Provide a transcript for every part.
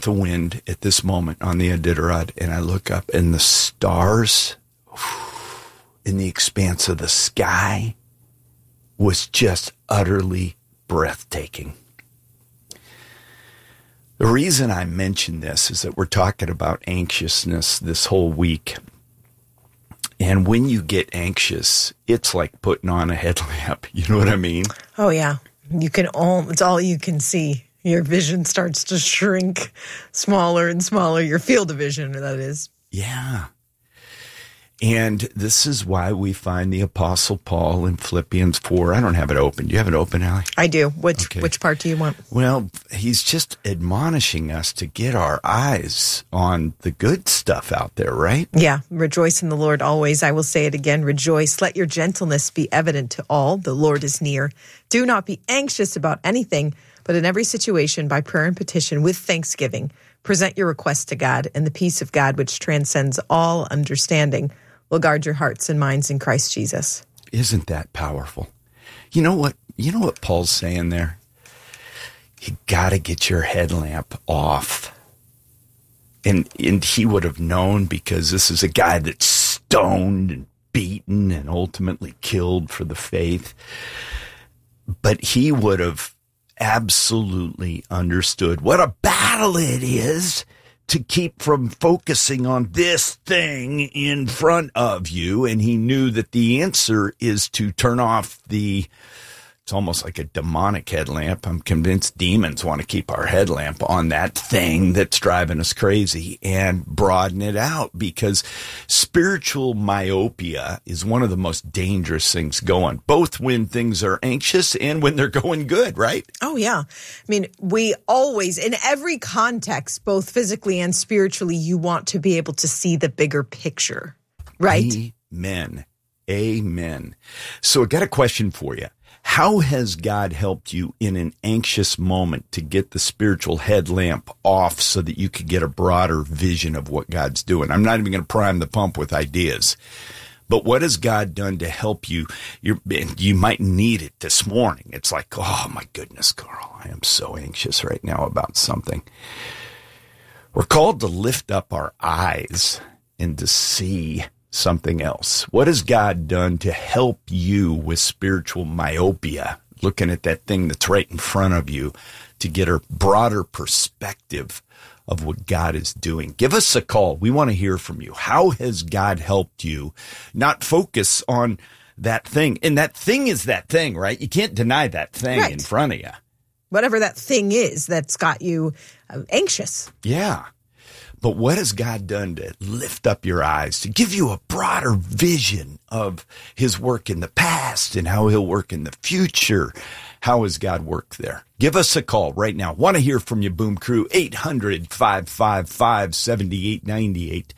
the wind at this moment on the Iditarod, and I look up, and the stars in the expanse of the sky was just utterly breathtaking. The reason I mention this is that we're talking about anxiousness this whole week. And when you get anxious, it's like putting on a headlamp. You know what I mean? Oh, yeah. It's all you can see. Your vision starts to shrink smaller and smaller. Your field of vision, that is. Yeah. And this is why we find the Apostle Paul in Philippians 4. I don't have it open. Do you have it open, Allie? I do. Which part do you want? Well, he's just admonishing us to get our eyes on the good stuff out there, right? Yeah. Rejoice in the Lord always. I will say it again. Rejoice. Let your gentleness be evident to all. The Lord is near. Do not be anxious about anything, but in every situation, by prayer and petition, with thanksgiving, present your requests to God, and the peace of God, which transcends all understanding, will guard your hearts and minds in Christ Jesus. Isn't that powerful? You know what Paul's saying there? You got to get your headlamp off. And he would have known, because this is a guy that's stoned and beaten and ultimately killed for the faith. But he would have absolutely understood what a battle it is to keep from focusing on this thing in front of you. And he knew that the answer is to turn off it's almost like a demonic headlamp. I'm convinced demons want to keep our headlamp on that thing that's driving us crazy and broaden it out, because spiritual myopia is one of the most dangerous things going, both when things are anxious and when they're going good, right? Oh, yeah. I mean, we always, in every context, both physically and spiritually, you want to be able to see the bigger picture, right? Amen. So I got a question for you. How has God helped you in an anxious moment to get the spiritual headlamp off so that you could get a broader vision of what God's doing? I'm not even going to prime the pump with ideas, but what has God done to help you? You might need it this morning. It's like, oh my goodness, Carl, I am so anxious right now about something. We're called to lift up our eyes and to see something else. What has God done to help you with spiritual myopia, looking at that thing that's right in front of you, to get a broader perspective of what God is doing? Give us a call. We want to hear from you. How has God helped you not focus on that thing? And that thing is that thing, right? You can't deny that thing in front of you. Whatever that thing is that's got you anxious. Yeah. But what has God done to lift up your eyes, to give you a broader vision of his work in the past and how he'll work in the future? How has God worked there? Give us a call right now. Want to hear from you, Boom Crew. 800-555-7898.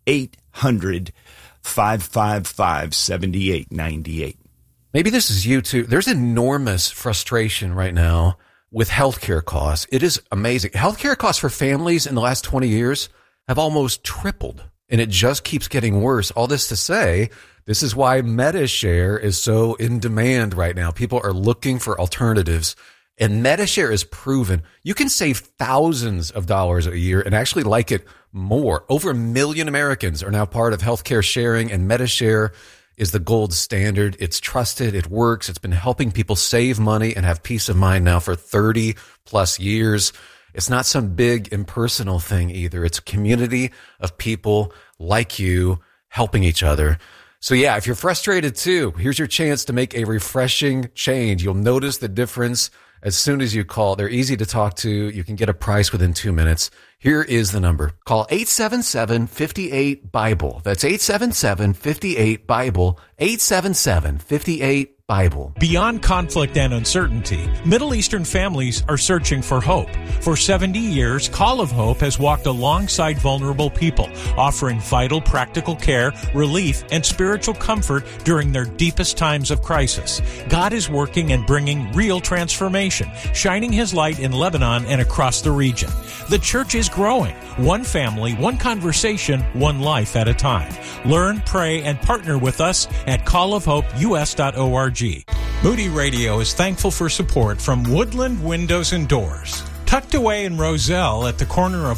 800-555-7898. Maybe this is you too. There's enormous frustration right now with healthcare costs. It is amazing. Healthcare costs for families in the last 20 years have almost tripled, and it just keeps getting worse. All this to say, this is why MediShare is so in demand right now. People are looking for alternatives, and MediShare is proven. You can save thousands of dollars a year and actually like it more. Over 1 million Americans are now part of healthcare sharing, and MediShare is the gold standard. It's trusted. It works. It's been helping people save money and have peace of mind now for 30 plus years. It's not some big impersonal thing either. It's a community of people like you helping each other. So yeah, if you're frustrated too, here's your chance to make a refreshing change. You'll notice the difference as soon as you call. They're easy to talk to. You can get a price within 2 minutes. Here is the number. Call 877-58-BIBLE. That's 877-58-BIBLE. 877-58-BIBLE. Beyond conflict and uncertainty, Middle Eastern families are searching for hope. For 70 years, Call of Hope has walked alongside vulnerable people, offering vital practical care, relief, and spiritual comfort during their deepest times of crisis. God is working and bringing real transformation, shining His light in Lebanon and across the region. The church is growing, one family, one conversation, one life at a time. Learn, pray, and partner with us at callofhopeus.org. Moody Radio is thankful for support from Woodland Windows and Doors. Tucked away in Roselle at the corner of